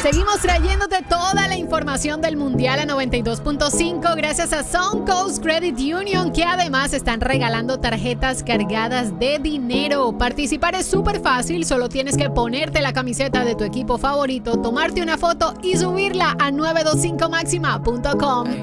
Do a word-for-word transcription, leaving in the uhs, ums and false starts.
Seguimos trayéndote toda la información del Mundial a noventa y dos punto cinco gracias a Sun Coast Credit Union, que además están regalando tarjetas cargadas de dinero. Participar es súper fácil, solo tienes que ponerte la camiseta de tu equipo favorito, tomarte una foto y subirla a nueve dos cinco máxima punto com.